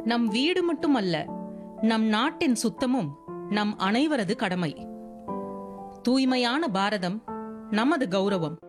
நம் வீடு மட்டுமல்ல, நம் நாட்டின் சுத்தமும் நம் அனைவரது கடமை. தூய்மையான பாரதம் நமது கௌரவம்.